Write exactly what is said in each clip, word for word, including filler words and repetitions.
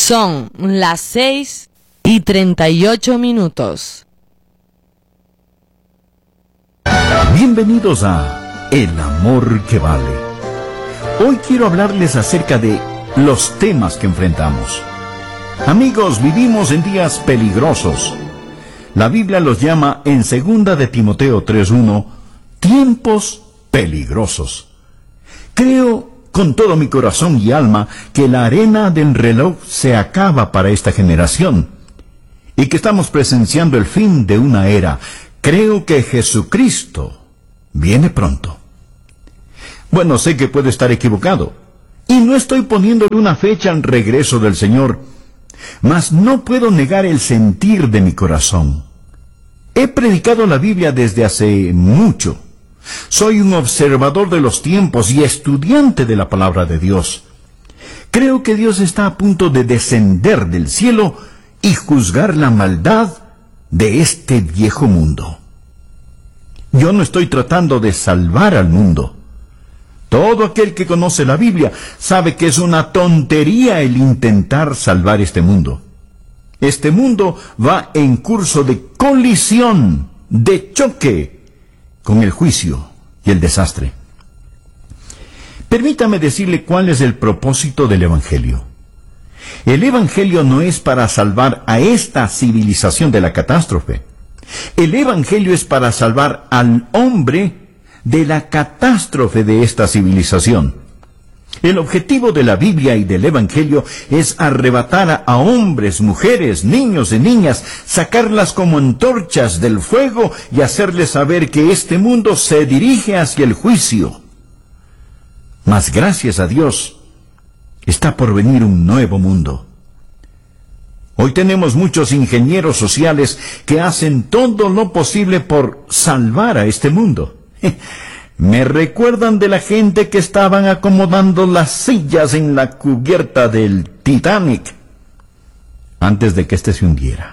Son las seis y treinta y ocho minutos. Bienvenidos a El Amor que Vale. Hoy quiero hablarles acerca de los temas que enfrentamos. Amigos, vivimos en días peligrosos. La Biblia los llama en segunda de Timoteo tres uno, tiempos peligrosos. Creo con todo mi corazón y alma que la arena del reloj se acaba para esta generación y que estamos presenciando el fin de una era. Creo que Jesucristo viene pronto. Bueno, sé que puedo estar equivocado y no estoy poniéndole una fecha al regreso del Señor, mas no puedo negar el sentir de mi corazón. He predicado la Biblia desde hace mucho. Soy un observador de los tiempos y estudiante de la palabra de Dios. Creo que Dios está a punto de descender del cielo y juzgar la maldad de este viejo mundo. Yo no estoy tratando de salvar al mundo. Todo aquel que conoce la Biblia sabe que es una tontería el intentar salvar este mundo. Este mundo va en curso de colisión, de choque con el juicio y el desastre. Permítame decirle cuál es el propósito del Evangelio. El Evangelio no es para salvar a esta civilización de la catástrofe. El Evangelio es para salvar al hombre de la catástrofe de esta civilización. El objetivo de la Biblia y del Evangelio es arrebatar a, a hombres, mujeres, niños y niñas, sacarlas como antorchas del fuego y hacerles saber que este mundo se dirige hacia el juicio. Mas gracias a Dios, está por venir un nuevo mundo. Hoy tenemos muchos ingenieros sociales que hacen todo lo posible por salvar a este mundo. Me recuerdan de la gente que estaban acomodando las sillas en la cubierta del Titanic antes de que éste se hundiera.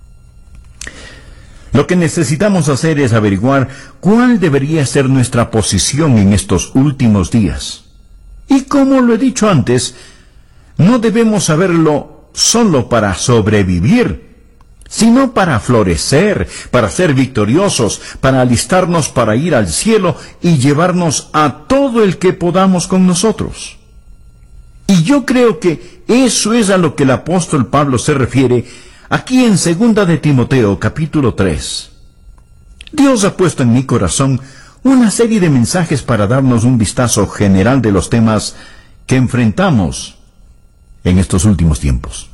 Lo que necesitamos hacer es averiguar cuál debería ser nuestra posición en estos últimos días. Y como lo he dicho antes, no debemos saberlo solo para sobrevivir, sino para florecer, para ser victoriosos, para alistarnos para ir al cielo y llevarnos a todo el que podamos con nosotros. Y yo creo que eso es a lo que el apóstol Pablo se refiere aquí en segunda de Timoteo, capítulo tres. Dios ha puesto en mi corazón una serie de mensajes para darnos un vistazo general de los temas que enfrentamos en estos últimos tiempos.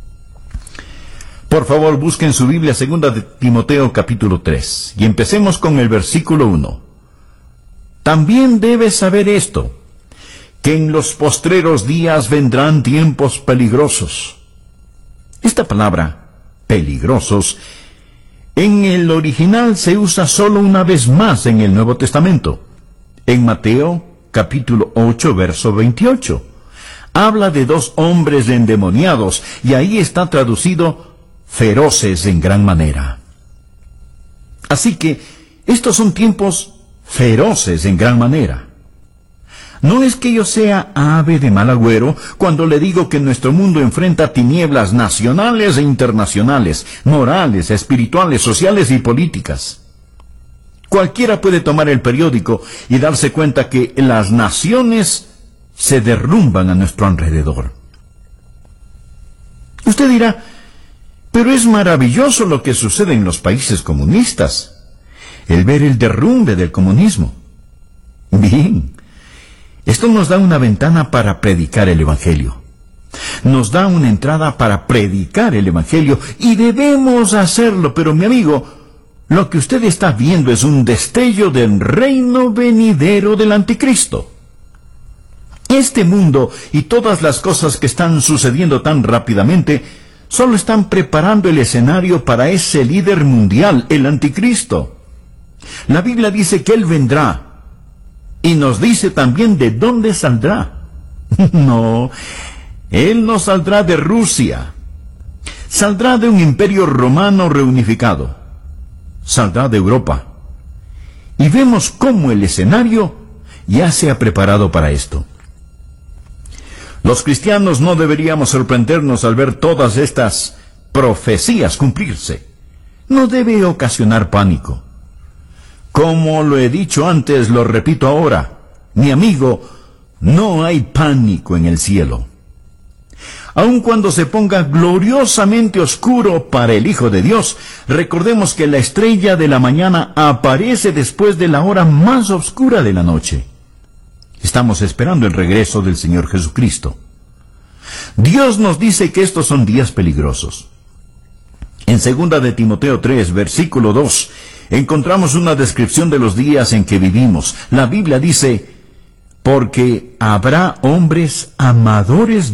Por favor, busquen su Biblia, segunda de Timoteo, capítulo tres, y empecemos con el versículo uno. También debes saber esto, que en los postreros días vendrán tiempos peligrosos. Esta palabra, peligrosos, en el original se usa solo una vez más en el Nuevo Testamento. En Mateo, capítulo ocho, verso veintiocho. Habla de dos hombres endemoniados, y ahí está traducido feroces en gran manera. Así que estos son tiempos feroces en gran manera. No es que yo sea ave de mal agüero cuando le digo que nuestro mundo enfrenta tinieblas nacionales e internacionales, morales, espirituales, sociales y políticas. Cualquiera puede tomar el periódico y darse cuenta que las naciones se derrumban a nuestro alrededor. Usted dirá, pero es maravilloso lo que sucede en los países comunistas, el ver el derrumbe del comunismo. Bien, esto nos da una ventana para predicar el Evangelio. Nos da una entrada para predicar el Evangelio y debemos hacerlo, pero mi amigo, lo que usted está viendo es un destello del reino venidero del anticristo. Este mundo y todas las cosas que están sucediendo tan rápidamente solo están preparando el escenario para ese líder mundial, el anticristo. La Biblia dice que él vendrá, y nos dice también de dónde saldrá. No, él no saldrá de Rusia. Saldrá de un imperio romano reunificado. Saldrá de Europa. Y vemos cómo el escenario ya se ha preparado para esto. Los cristianos no deberíamos sorprendernos al ver todas estas profecías cumplirse. No debe ocasionar pánico. Como lo he dicho antes, lo repito ahora, mi amigo, no hay pánico en el cielo. Aun cuando se ponga gloriosamente oscuro para el Hijo de Dios, recordemos que la estrella de la mañana aparece después de la hora más oscura de la noche. Estamos esperando el regreso del Señor Jesucristo. Dios nos dice que estos son días peligrosos. En segunda de Timoteo tres, versículo dos, encontramos una descripción de los días en que vivimos. La Biblia dice, porque habrá hombres amadores